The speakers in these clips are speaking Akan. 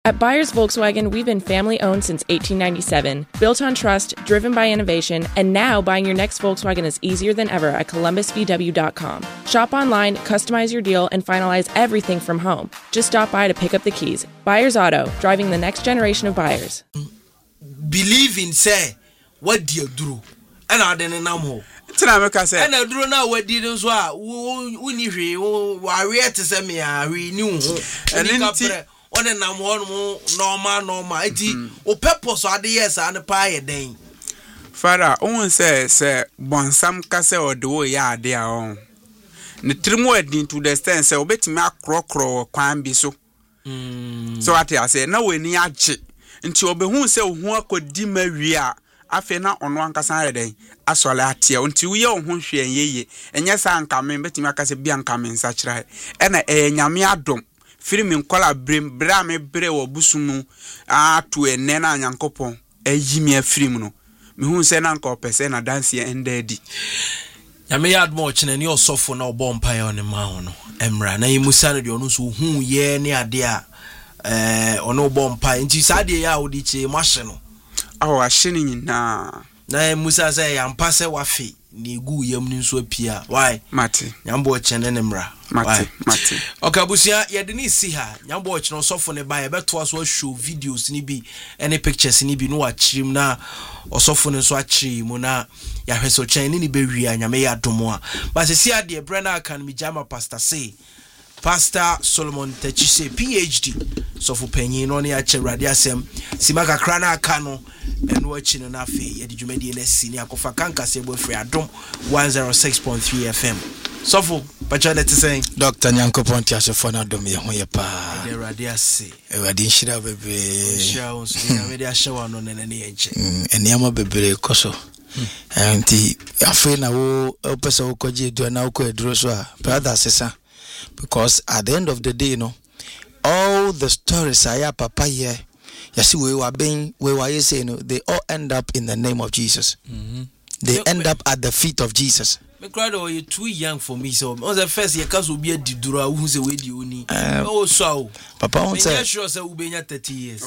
At Byers Volkswagen, we've been family-owned since 1897, built on trust, driven by innovation, and now buying your next Volkswagen is easier than ever at columbusvw.com. Shop online, customize your deal, and finalize everything from home. Just stop by to pick up the keys. Byers Auto, driving the next generation of buyers. Believe in say what do you do? And I didn't know. And I drew now what didn't so we need to say me I renew and on a normal iti o purpose are the yes and the pie then Father on say bonsam kase o do ya de a on ne trimu edin to the stand say obetimi akrokro kwan bi so so what I say na we ni age nti obehu say ohu akodi mawi a afi na ono ankasa reden asole atia nti wo ye ohu hwe enye enye sa anka me betimi akase bia anka me nsa kire na nyame adom Film in kola bra me bre wo busumu to ene na nyankopon ayimi film no me hu se na nka opese na dance ende di nyame yad mo chene ni osofo na obo mpa on ma ho no emra na yimusa no de ono so hu ye ne ade a ono obo mpa nti sade ya odi che mahye no awo ahye ni nyina na musa say ya mpa se wafi ni gu yam ni so pia why mate nyambo chene ne mra mate okay abusia ye de ni si ha nyambo chene osofo ne ba ye beto aso show videos ni bi any pictures ni bi no achirim na osofo ne so achirim mu na ya hweso chene ni be wi anyame ya domo a ba se si ade brana kan mi jama pastor say Pastor Solomon Techise PhD so for penyin no ne ache rade asem simaka krana aka no eno achi no na fe ye djumedi na sini akofa kanka se bo free adom 106.3 FM so for pacha let say Dr. Nyankopon ti asefo na dom ye ho ye pa de rade ase rade nhira bebe nhira on so na me de ahyewa no ne ne enche eniama bebere koso anti afi na wo pesa wo koje do na wo ko edro so a brother sesa. Because at the end of the day, you know, all the stories I have papa here, you see we were saying, you know, they all end up in the name of Jesus. They end up at the feet of Jesus. Me cried, oh, you're too young for me. So on the first year, cause we be a didura who's a way you need. Oh, so papa on say, sure, say we be 30 years.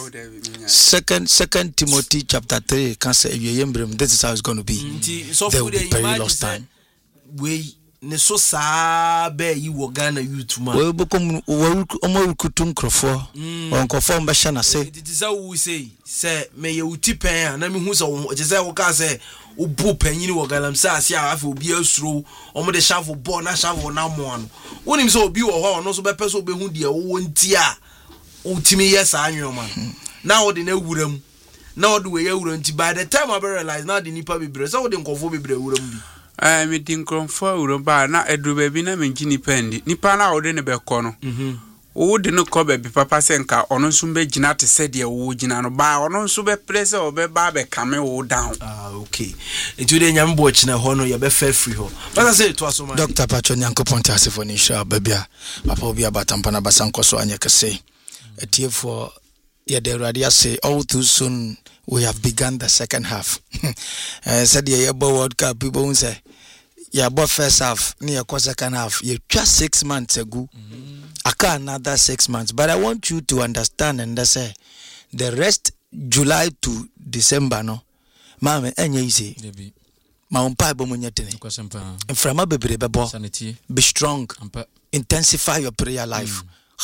Second Timothy chapter 3 can say this is how it's going to be. There will be perilous time. We ne so saa be yi wo Ghana youth man we bekom omo kutu nkrofo onkofo mbehya na se it is how we say me ye utipen na me hu so it is how we can say obu panyin wo Ghana sa ase a afa obi asuro omo de shavel ball na shavel na mo ano wonim so obi wo ho no so be pese obehu de wo nti a utimi yes anyo man na wo de na wuram na wo de we yawuram nti by the time I realize na de nipa bebre so wo de nkofo bebre wuram bi me din kronfo uroba na edu baby na me ngini pendi nipa na ode ne be ko no wo de no ko baby papa senka ono nso be gina te se de wo gina no ba ono nso be press obe ba be kame wo down okay etu de nyambo china ho no ye be fa free ho but say to aso man Dr. Pacho Nyankopon ti asefo ni sha baby a papa obi abatampa na basanko so anyeke say etiefo ye de radio say all too soon we have begun the second half. Said the World Cup people won't say yeah, but first half near second half. You just 6 months ago. I can't another 6 months. But I want you to understand and say the rest July to December no. Mama enye easy. Ma umpa bo munyetene. Mframa bebere bebo. Be strong. Intensify your prayer life.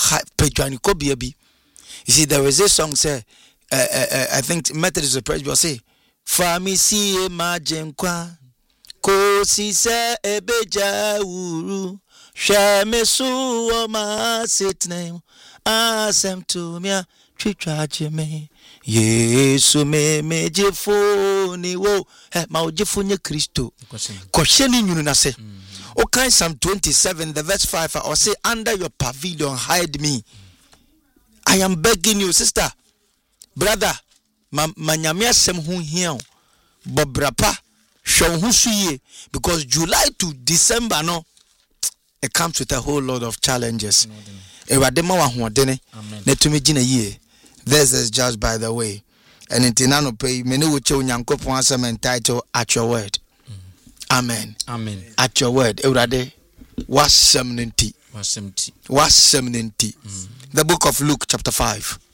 You see, there is a song say I think Methodist Presbyterian say Fami si imagine kwa ko si se ebeja uru shemesu o ma sitnem asem to me twitraje me Yesu me jefo ni wo ma ojefo nye Kristo ko hye ni nyunu na se okay Psalm 27 the verse 5 or say under your pavilion hide me I am begging you sister brother manyame asem hu hia bobrapa show hu suye because July to December no it comes with a whole lot of challenges ewade ma wa hoodene na tumi gina yie this is just by the way and intinano pay me no che onyankopon asem entitled at your word amen at your word ewade wasem nti the book of Luke chapter 5